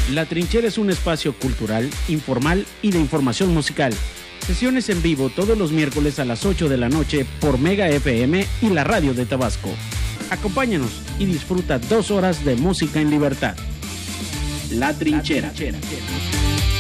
La Trinchera es un espacio cultural, informal y de información musical. Sesiones en vivo todos los miércoles a las 8 de la noche por Mega FM y la radio de Tabasco. Acompáñanos y disfruta 2 horas de música en libertad. La Trinchera.